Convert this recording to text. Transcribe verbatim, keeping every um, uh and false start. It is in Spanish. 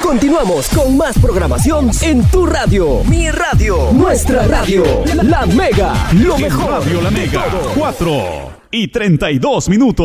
Continuamos con más programación en tu radio. Mi radio. Nuestra radio. La Mega. Lo mejor. Radio La Mega. cuatro y treinta y dos minutos.